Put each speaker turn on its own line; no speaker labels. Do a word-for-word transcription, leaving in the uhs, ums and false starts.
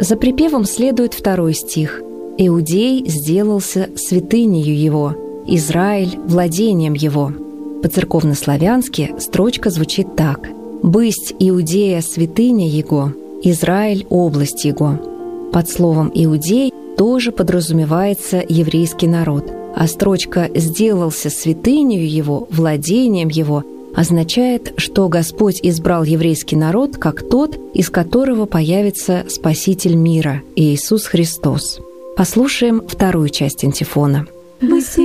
За припевом следует второй стих. «Иудей сделался святынею его, Израиль – владением его». По-церковнославянски строчка звучит так: «Бысть Иудея святыня его, Израиль – область его». Под словом «иудей» тоже подразумевается еврейский народ, а строчка «сделался святынею его, владением его» означает, что Господь избрал еврейский народ как тот, из которого появится Спаситель мира, Иисус Христос. Послушаем вторую часть антифона.